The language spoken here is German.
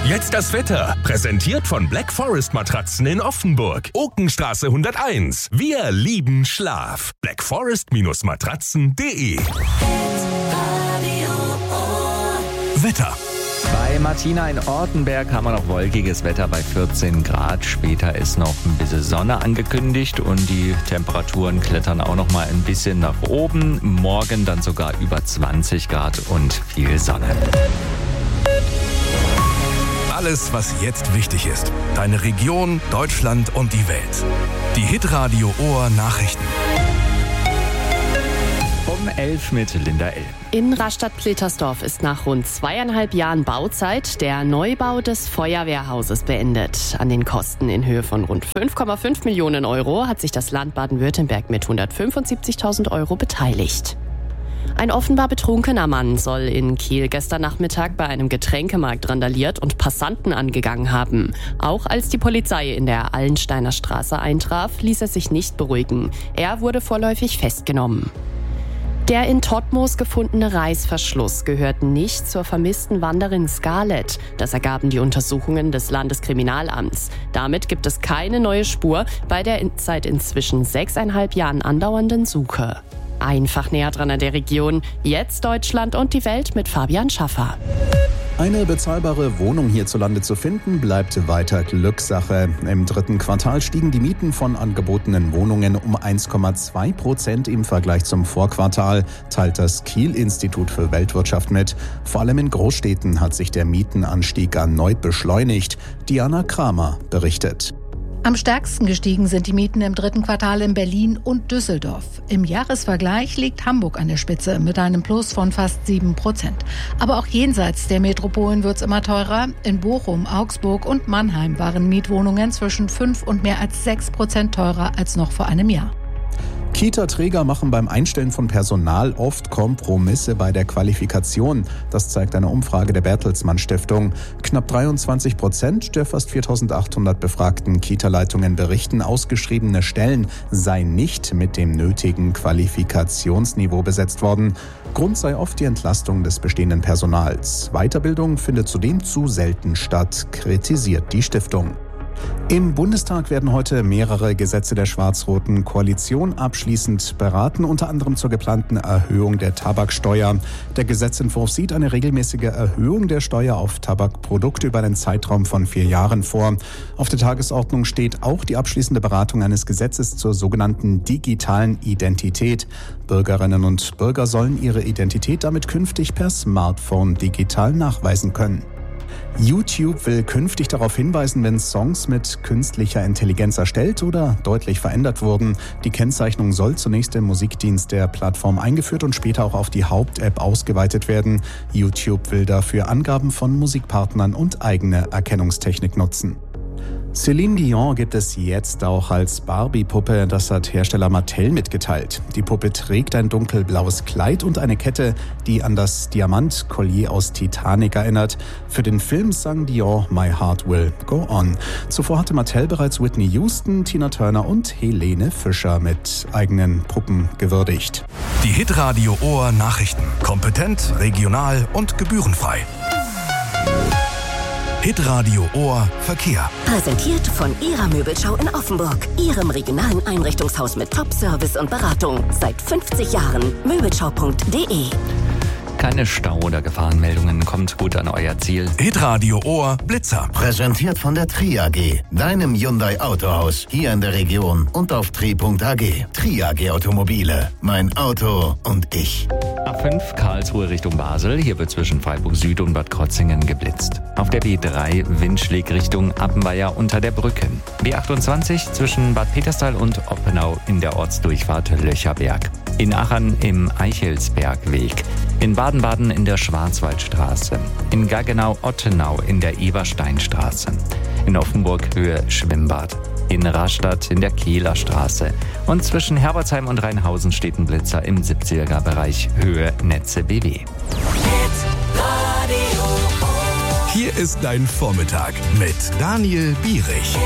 Jetzt das Wetter. Präsentiert von Black Forest Matratzen in Offenburg. Okenstraße 101. Wir lieben Schlaf. blackforest-matratzen.de. Wetter. Bei Martina in Ortenberg haben wir noch wolkiges Wetter bei 14 Grad. Später ist noch ein bisschen Sonne angekündigt und die Temperaturen klettern auch noch mal ein bisschen nach oben. Morgen dann sogar über 20 Grad und viel Sonne. Alles, was jetzt wichtig ist. Deine Region, Deutschland und die Welt. Die Hitradio Ohr Nachrichten. Um 11 mit Linda L. In Rastatt-Pletersdorf ist nach rund 2,5 Jahren Bauzeit der Neubau des Feuerwehrhauses beendet. An den Kosten in Höhe von rund 5,5 Millionen Euro hat sich das Land Baden-Württemberg mit 175.000 Euro beteiligt. Ein offenbar betrunkener Mann soll in Kiel gestern Nachmittag bei einem Getränkemarkt randaliert und Passanten angegangen haben. Auch als die Polizei in der Allensteiner Straße eintraf, ließ er sich nicht beruhigen. Er wurde vorläufig festgenommen. Der in Todtmoos gefundene Reißverschluss gehört nicht zur vermissten Wanderin Scarlett. Das ergaben die Untersuchungen des Landeskriminalamts. Damit gibt es keine neue Spur bei der seit inzwischen 6,5 Jahren andauernden Suche. Einfach näher dran an der Region. Jetzt Deutschland und die Welt mit Fabian Schaffer. Eine bezahlbare Wohnung hierzulande zu finden, bleibt weiter Glückssache. Im 3. Quartal stiegen die Mieten von angebotenen Wohnungen um 1,2% im Vergleich zum Vorquartal, teilt das Kiel-Institut für Weltwirtschaft mit. Vor allem in Großstädten hat sich der Mietenanstieg erneut beschleunigt. Diana Kramer berichtet. Am stärksten gestiegen sind die Mieten im 3. Quartal in Berlin und Düsseldorf. Im Jahresvergleich liegt Hamburg an der Spitze mit einem Plus von fast 7%. Aber auch jenseits der Metropolen wird es immer teurer. In Bochum, Augsburg und Mannheim waren Mietwohnungen zwischen 5 und mehr als 6% teurer als noch vor einem Jahr. Kita-Träger machen beim Einstellen von Personal oft Kompromisse bei der Qualifikation. Das zeigt eine Umfrage der Bertelsmann Stiftung. Knapp 23% der fast 4.800 befragten Kita-Leitungen berichten, ausgeschriebene Stellen seien nicht mit dem nötigen Qualifikationsniveau besetzt worden. Grund sei oft die Entlastung des bestehenden Personals. Weiterbildung findet zudem zu selten statt, kritisiert die Stiftung. Im Bundestag werden heute mehrere Gesetze der schwarz-roten Koalition abschließend beraten, unter anderem zur geplanten Erhöhung der Tabaksteuer. Der Gesetzentwurf sieht eine regelmäßige Erhöhung der Steuer auf Tabakprodukte über einen Zeitraum von 4 Jahren vor. Auf der Tagesordnung steht auch die abschließende Beratung eines Gesetzes zur sogenannten digitalen Identität. Bürgerinnen und Bürger sollen ihre Identität damit künftig per Smartphone digital nachweisen können. YouTube will künftig darauf hinweisen, wenn Songs mit künstlicher Intelligenz erstellt oder deutlich verändert wurden. Die Kennzeichnung soll zunächst im Musikdienst der Plattform eingeführt und später auch auf die Haupt-App ausgeweitet werden. YouTube will dafür Angaben von Musikpartnern und eigene Erkennungstechnik nutzen. Céline Dion gibt es jetzt auch als Barbie-Puppe, das hat Hersteller Mattel mitgeteilt. Die Puppe trägt ein dunkelblaues Kleid und eine Kette, die an das Diamant-Collier aus Titanic erinnert. Für den Film sang Dion My Heart Will Go On. Zuvor hatte Mattel bereits Whitney Houston, Tina Turner und Helene Fischer mit eigenen Puppen gewürdigt. Die Hitradio Ohr Nachrichten. Kompetent, regional und gebührenfrei. Hitradio Ohr Verkehr. Präsentiert von Ihrer Möbelschau in Offenburg. Ihrem regionalen Einrichtungshaus mit Top-Service und Beratung. Seit 50 Jahren. Möbelschau.de. Keine Stau- oder Gefahrenmeldungen, kommt gut an euer Ziel. Hitradio Ohr Blitzer. Präsentiert von der Tri AG, deinem Hyundai Autohaus, hier in der Region und auf tri.ag. Tri AG Automobile, mein Auto und ich. A5 Karlsruhe Richtung Basel, hier wird zwischen Freiburg Süd und Bad Krotzingen geblitzt. Auf der B3 Windschläg Richtung Appenweier unter der Brücke. B28 zwischen Bad Peterstal und Oppenau in der Ortsdurchfahrt Löcherberg. In Aachen im Eichelsbergweg. In Baden-Baden in der Schwarzwaldstraße. In Gaggenau-Ottenau in der Ebersteinstraße. In Offenburg Höhe Schwimmbad. In Rastatt in der Kehler Straße. Und zwischen Herbertsheim und Rheinhausen steht ein Blitzer im 70er Bereich Höhe Netze BW. Hier ist dein Vormittag mit Daniel Bierich.